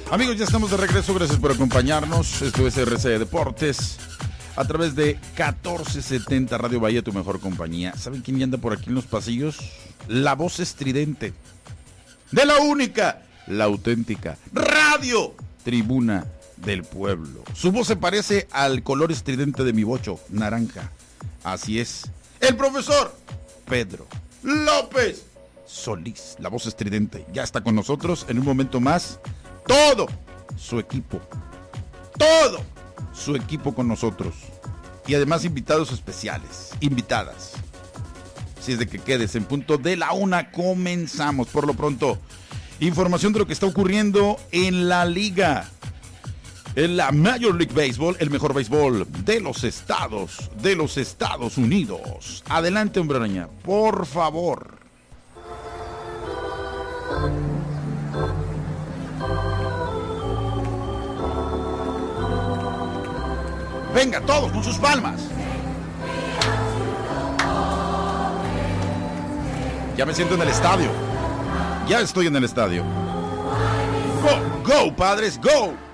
Amigos, ya estamos de regreso, gracias por acompañarnos. Esto es RCE Deportes a través de 1470 Radio Bahía, tu mejor compañía. ¿Saben quién anda por aquí en los pasillos? La voz estridente de la única, la auténtica Radio Tribuna del Pueblo. Su voz se parece al color estridente de mi bocho, naranja. Así es, el profesor Pedro López Solís, la voz estridente, ya está con nosotros. En un momento más, todo su equipo con nosotros. Y además invitados especiales, invitadas. Así es de que quedes en punto de la 1, comenzamos. Por lo pronto, información de lo que está ocurriendo en la liga. En la Major League Baseball, el mejor béisbol de los Estados Unidos. Adelante, hombre araña, por favor. Venga, todos con sus palmas. Ya me siento en el estadio. Ya estoy en el estadio. Go, go, padres, go.